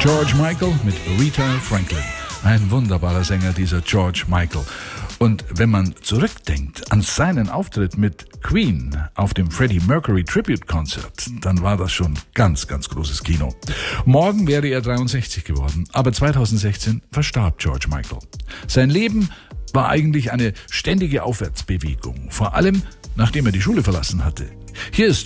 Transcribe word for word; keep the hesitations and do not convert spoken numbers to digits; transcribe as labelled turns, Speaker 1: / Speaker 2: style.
Speaker 1: George Michael mit Aretha Franklin. Ein wunderbarer Sänger, dieser George Michael. Und wenn man zurückdenkt an seinen Auftritt mit Queen auf dem Freddie Mercury Tribute Concert, dann war das schon ganz, ganz großes Kino. Morgen wäre er dreiundsechzig geworden, aber zweitausendsechzehn verstarb George Michael. Sein Leben war eigentlich eine ständige Aufwärtsbewegung, vor allem nachdem er die Schule verlassen hatte. Hier ist